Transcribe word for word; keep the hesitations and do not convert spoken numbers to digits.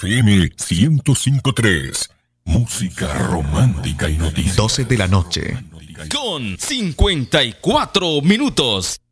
M ciento cinco punto tres. Música romántica y noticias. doce de la noche. Con cincuenta y cuatro minutos.